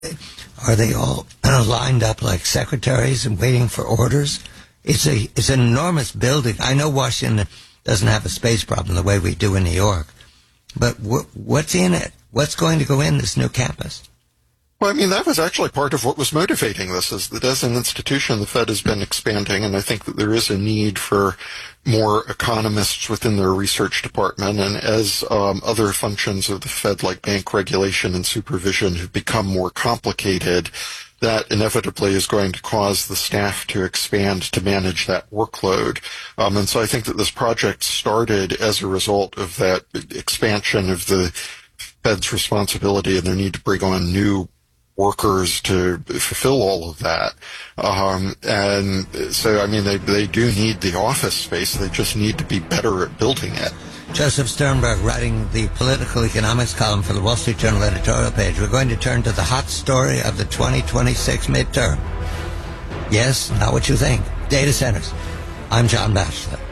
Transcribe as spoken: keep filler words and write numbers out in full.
Are they all lined up like secretaries and waiting for orders? It's a it's an enormous building. I know Washington doesn't have a space problem the way we do in New York, but w- what's in it? What's going to go in this new campus? Well, I mean, that was actually part of what was motivating this, is that as an institution, the Fed has been expanding, and I think that there is a need for more economists within their research department. And as um, other functions of the Fed, like bank regulation and supervision, have become more complicated, that inevitably is going to cause the staff to expand to manage that workload. Um, and so I think that this project started as a result of that expansion of the Fed's responsibility and their need to bring on new workers to fulfill all of that. Um, and so, I mean, they, they do need the office space. They just need to be better at building it. Joseph Sternberg, writing the political economics column for the Wall Street Journal editorial page. We're going to turn to the hot story of the twenty twenty-six midterm. Yes, not what you think. Data centers. I'm John Batchelor.